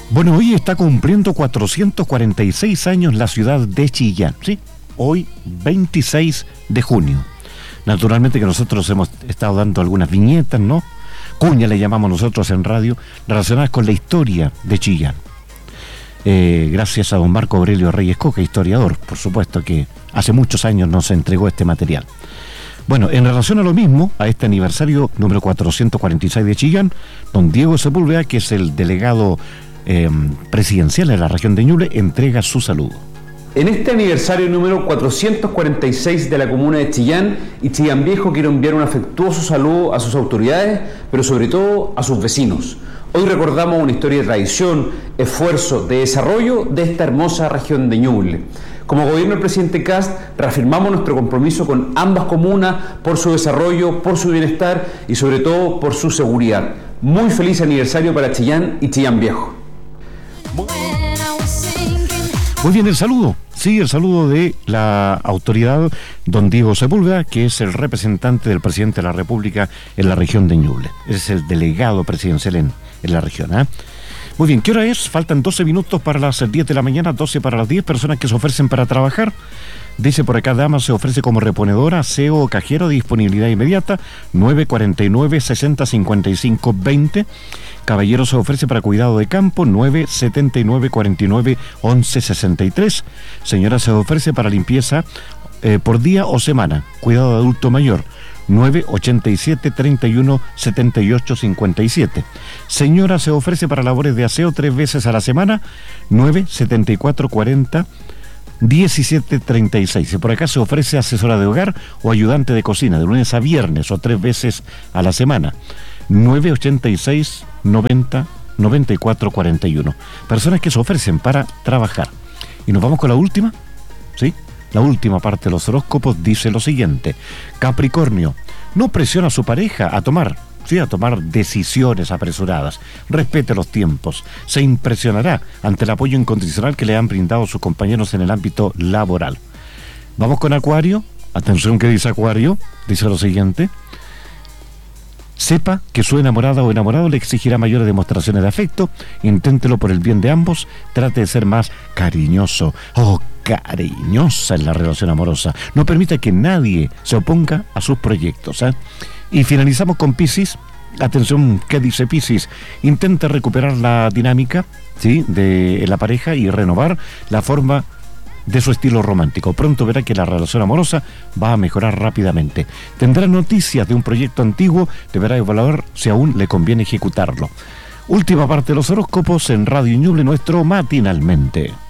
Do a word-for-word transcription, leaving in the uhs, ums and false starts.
Bueno, hoy está cumpliendo cuatrocientos cuarenta y seis años la ciudad de Chillán, ¿sí? Hoy, veintiséis de junio. Naturalmente que nosotros hemos estado dando algunas viñetas, ¿no? Cuña le llamamos nosotros en radio, relacionadas con la historia de Chillán. Eh, gracias a don Marco Aurelio Reyes Coca, historiador, por supuesto, que hace muchos años nos entregó este material. Bueno, en relación a lo mismo, a este aniversario número cuatrocientos cuarenta y seis de Chillán, don Diego Sepúlveda, que es el delegado eh, presidencial en la región de Ñuble, entrega su saludo. En este aniversario número cuatrocientos cuarenta y seis de la comuna de Chillán y Chillán Viejo, quiero enviar un afectuoso saludo a sus autoridades, pero sobre todo a sus vecinos. Hoy recordamos una historia de tradición, esfuerzo, de desarrollo de esta hermosa región de Ñuble. Como gobierno del presidente Kast, reafirmamos nuestro compromiso con ambas comunas por su desarrollo, por su bienestar y sobre todo por su seguridad. Muy feliz aniversario para Chillán y Chillán Viejo. Muy bien, el saludo, sí, el saludo de la autoridad don Diego Sepúlveda, que es el representante del presidente de la República en la región de Ñuble. Es el delegado presidencial en, en la región, ¿eh? Muy bien, ¿qué hora es? Faltan doce minutos para las diez de la mañana, doce para las diez, personas que se ofrecen para trabajar. Dice por acá, dama se ofrece como reponedora, aseo o cajero de disponibilidad inmediata, nueve cuarenta y nueve, sesenta, cincuenta y cinco, veinte. Caballero se ofrece para cuidado de campo, nueve setenta y nueve, cuarenta y nueve, once, sesenta y tres. Señora se ofrece para limpieza eh, por día o semana, cuidado de adulto mayor, nueve ochenta y siete, treinta y uno, setenta y ocho, cincuenta y siete. Señora se ofrece para labores de aseo tres veces a la semana, nueve setenta y cuatro, cuarenta, diecisiete, treinta y seis. Y por acá se ofrece asesora de hogar o ayudante de cocina de lunes a viernes o tres veces a la semana, nueve ochenta y seis, noventa, noventa y cuatro, cuarenta y uno. Personas que se ofrecen para trabajar. Y nos vamos con la última, ¿sí? La última parte de los horóscopos dice lo siguiente: Capricornio, no presiona a su pareja a tomar, sí, a tomar decisiones apresuradas. Respete los tiempos. Se impresionará ante el apoyo incondicional que le han brindado sus compañeros en el ámbito laboral. Vamos con Acuario. Atención, que dice Acuario. Dice lo siguiente: sepa que su enamorada o enamorado le exigirá mayores demostraciones de afecto. Inténtelo por el bien de ambos. Trate de ser más cariñoso o cariñosa en la relación amorosa. No permita que nadie se oponga a sus proyectos, ¿eh? Y finalizamos con Piscis. Atención, ¿qué dice Piscis? Intenta recuperar la dinámica, ¿sí?, de la pareja y renovar la forma de su estilo romántico. Pronto verá que la relación amorosa va a mejorar rápidamente. Tendrá noticias de un proyecto antiguo, deberá evaluar si aún le conviene ejecutarlo. Última parte de los horóscopos en Radio Ñuble, nuestro Matinalmente.